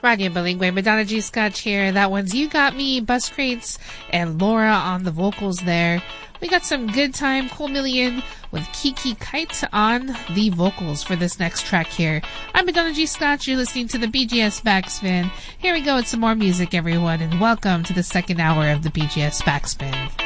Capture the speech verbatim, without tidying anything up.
Radio Bilingue, Madonna G. Scotch here. That one's You Got Me, Bus Crates, and Laura on the vocals there. We got some Good Time, Cool Million with Kiki Kite on the vocals for this next track here. I'm Madonna G. Scotch. You're listening to the B G S Backspin. Here we go with some more music, everyone, and welcome to the second hour of the B G S Backspin.